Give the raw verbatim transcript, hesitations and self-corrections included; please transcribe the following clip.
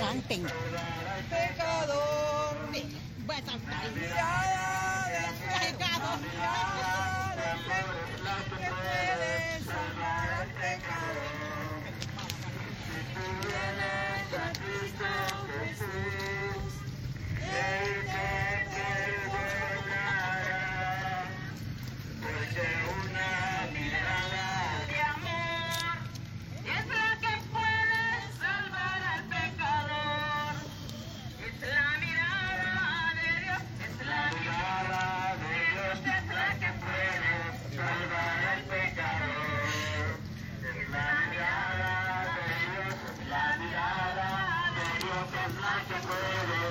canten. Pecador, Voy a saltar. mirada de Pecador. mirada de fe que puede salvar al pecador. Vienes a Cristo Jesús, Él te perdonará, porque una mirada de amor es la que puede salvar al pecador. Es la mirada de Dios, es la mirada de Dios, es la que puede salvar al pecador. Es la mirada de Dios, es la mirada de Dios, es la que puede